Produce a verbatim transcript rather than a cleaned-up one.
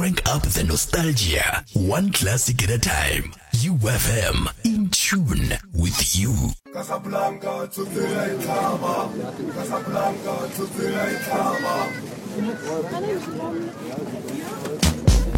crank up the nostalgia, one classic at a time. U F M, in tune with you. Casablanca to the Casablanca to the